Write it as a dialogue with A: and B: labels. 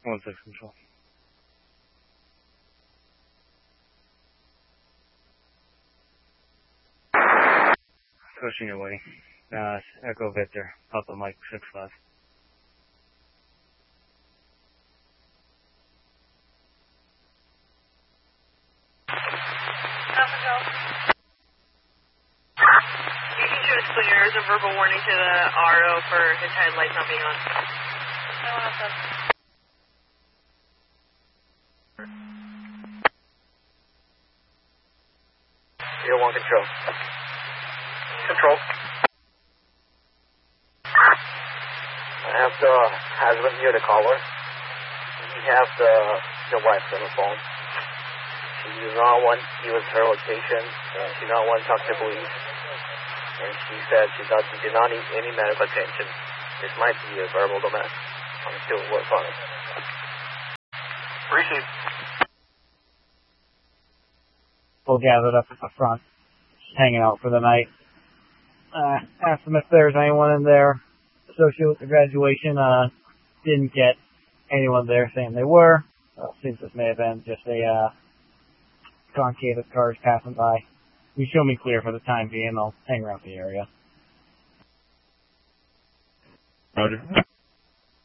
A: 1-6 control. Pushing your way. Echo Victor, Papa Mike 6-5.
B: Making sure it's clear. There's a verbal warning to the RO for his headlights not being on.
C: Zero 1 control. Control. I have the husband here, the caller. We have the wife on the phone. She does not want to give us her location. She does not want to talk to police. And she said she did not need any medical attention. This might be a verbal domestic. I'm still working on it. Appreciate it.
D: People gathered up at the front, just hanging out for the night. Asked them if there's anyone in there associated with the graduation. Didn't get anyone there saying they were. Seems this may have been just a concave of cars passing by. You show me clear for the time being. I'll hang around the area.
A: Roger.